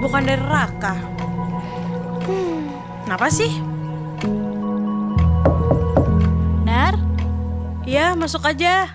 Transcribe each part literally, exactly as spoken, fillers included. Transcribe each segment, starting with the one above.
bukan dari Raka. Hmm, kenapa sih? Nar, Iya, masuk aja.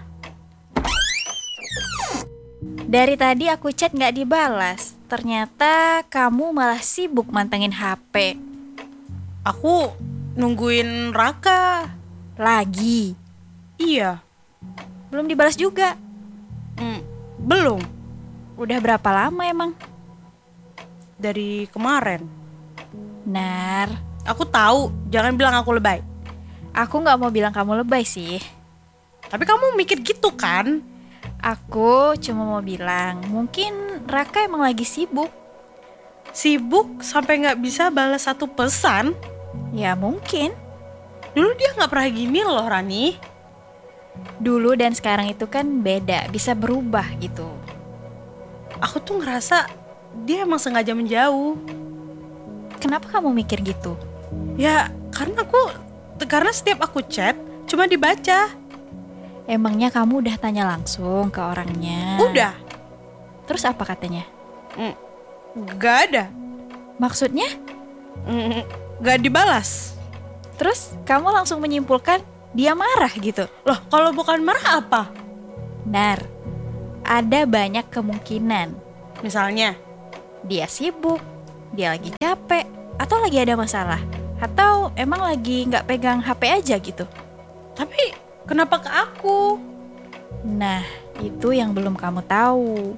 dari tadi aku chat nggak dibalas. Ternyata kamu malah sibuk mantengin H P. Aku nungguin Raka. Lagi, Iya, belum dibalas juga. hmm, belum. Udah berapa lama emang? Dari kemarin. Nar, Aku tahu, jangan bilang aku lebay. aku nggak mau bilang kamu lebay sih. Tapi kamu mikir gitu kan? Aku cuma mau bilang, mungkin Raka emang lagi sibuk. Sibuk sampai nggak bisa balas satu pesan. Ya mungkin. Dulu dia nggak pernah gini loh, Rani. Dulu dan sekarang itu kan beda, bisa berubah gitu. Aku tuh ngerasa dia emang sengaja menjauh. Kenapa kamu mikir gitu? Ya, karena aku karena setiap aku chat cuma dibaca. Emangnya kamu udah tanya langsung ke orangnya? Udah, Terus apa katanya? nggak ada, Maksudnya? Mm, nggak dibalas. Terus kamu langsung menyimpulkan dia marah gitu? Loh, kalau bukan marah apa? Nar, ada banyak kemungkinan. Misalnya, Dia sibuk, dia lagi capek, atau lagi ada masalah. Atau emang lagi nggak pegang H P aja gitu. tapi kenapa ke aku? Nah, itu yang belum kamu tahu.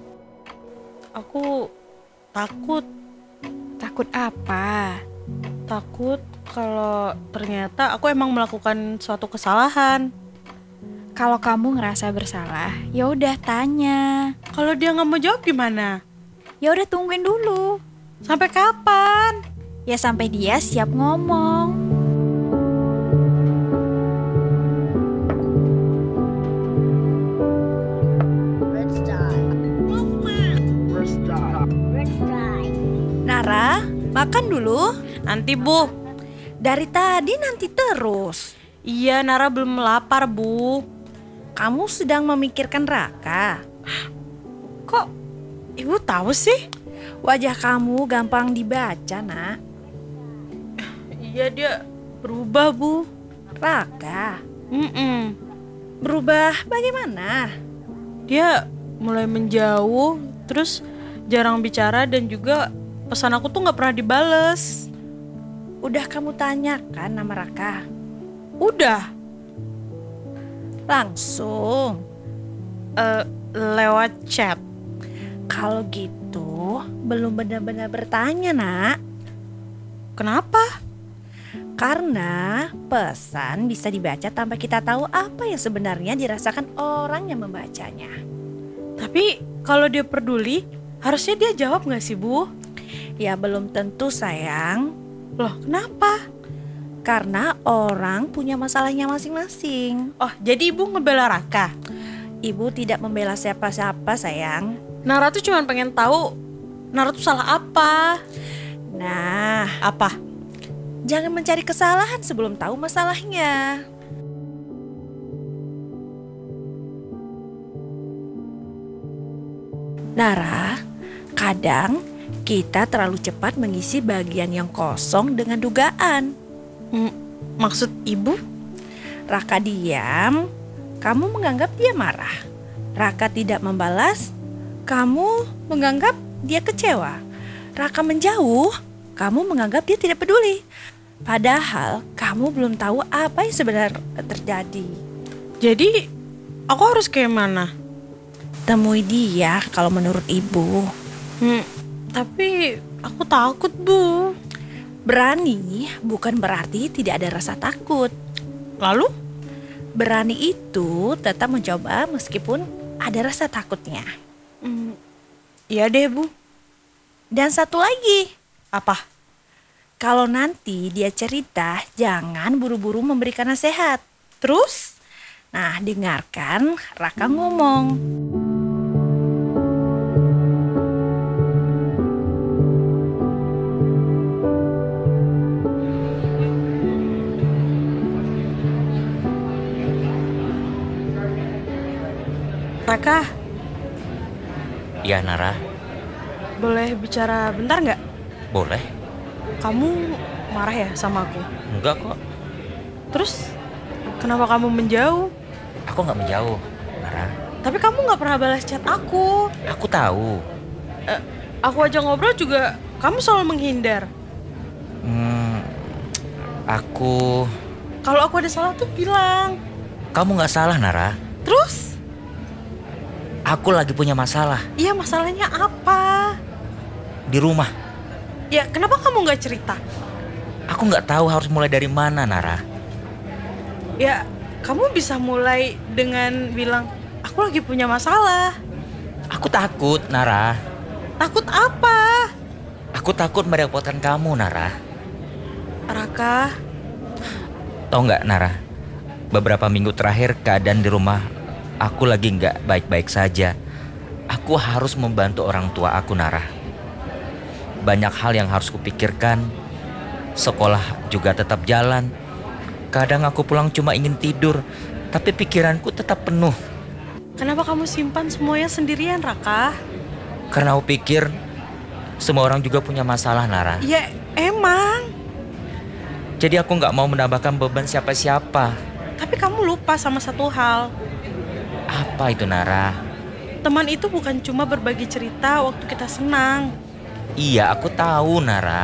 Aku takut, Takut apa? takut kalau ternyata aku emang melakukan suatu kesalahan. Kalau kamu ngerasa bersalah, ya udah tanya. Kalau dia nggak mau jawab gimana? Ya udah tungguin dulu. Sampai kapan? Ya sampai dia siap ngomong. Nara, makan dulu. Nanti, Bu. Dari tadi nanti terus. Iya, Nara belum lapar, Bu. Kamu sedang memikirkan Raka. Kok Ibu tahu sih? Wajah kamu gampang dibaca, Nak. Iya, dia berubah, Bu. Raka, Mm-mm. berubah bagaimana? Dia mulai menjauh, terus jarang bicara dan juga pesan aku tuh nggak pernah dibales. Udah kamu tanyakan nama Raka? Udah, Langsung. eh, lewat chat. Kalau gitu, belum benar-benar bertanya, Nak. Kenapa? Karena pesan bisa dibaca tanpa kita tahu apa yang sebenarnya dirasakan orang yang membacanya. Tapi kalau dia peduli, harusnya dia jawab nggak sih, Bu? Ya belum tentu, sayang. Loh, kenapa? Karena orang punya masalahnya masing-masing. Oh, jadi Ibu ngebela Raka? Ibu tidak membela siapa-siapa, sayang. Nara tuh cuma pengen tahu Nara tuh salah apa. Nah, Apa? jangan mencari kesalahan sebelum tahu masalahnya. Nara, kadang kita terlalu cepat mengisi bagian yang kosong dengan dugaan. M- maksud Ibu? Raka diam, kamu menganggap dia marah. Raka tidak membalas, kamu menganggap dia kecewa. Raka menjauh, kamu menganggap dia tidak peduli. Padahal kamu belum tahu apa yang sebenarnya terjadi. Jadi aku harus kayak mana? Temui dia kalau menurut ibu. Hmm, tapi aku takut, Bu. Berani bukan berarti tidak ada rasa takut. Lalu? Berani itu tetap mencoba meskipun ada rasa takutnya. Hmm, iya deh, Bu. Dan satu lagi, Apa? kalau nanti dia cerita, jangan buru-buru memberikan nasihat. Terus? Nah, dengarkan Raka ngomong. Raka, Iya Nara, boleh bicara bentar nggak? Boleh? Kamu marah ya sama aku? Enggak kok. Terus kenapa kamu menjauh? Aku nggak menjauh, Nara. Tapi kamu nggak pernah balas chat aku. Aku tahu. Eh, aku aja ngobrol juga kamu selalu menghindar. Hmm, aku... Kalau aku ada salah tuh bilang. Kamu nggak salah, Nara. Terus? Aku lagi punya masalah Iya, masalahnya apa? di rumah. Ya kenapa kamu nggak cerita? Aku nggak tahu harus mulai dari mana, Nara. Ya kamu bisa mulai dengan bilang aku lagi punya masalah. Aku takut, Nara. Takut apa? Aku takut merepotkan kamu, Nara. Raka, Tahu nggak, Nara? Beberapa minggu terakhir keadaan di rumah aku lagi nggak baik-baik saja. Aku harus membantu orang tua aku, Nara. Banyak hal yang harus kupikirkan. Sekolah juga tetap jalan. Kadang aku pulang cuma ingin tidur, tapi pikiranku tetap penuh. kenapa kamu simpan semuanya sendirian, Raka? Karena aku pikir semua orang juga punya masalah, Nara. Ya emang, Jadi aku nggak mau menambahkan beban siapa-siapa. tapi kamu lupa sama satu hal. Apa itu, Nara? Teman itu bukan cuma berbagi cerita waktu kita senang. Iya, aku tahu, Nara.